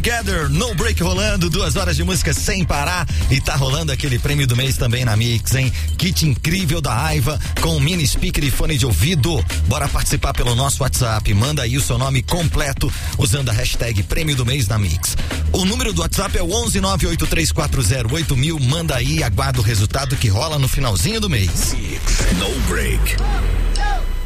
Together, No Break rolando, 2 horas de música sem parar e tá rolando aquele prêmio do mês também na Mix, hein? Kit incrível da Aiva com mini speaker e fone de ouvido. Bora participar pelo nosso WhatsApp, manda aí o seu nome completo usando a hashtag prêmio do mês na Mix. O número do WhatsApp é o 11983408000, manda aí e aguarda o resultado que rola no finalzinho do mês. No Break.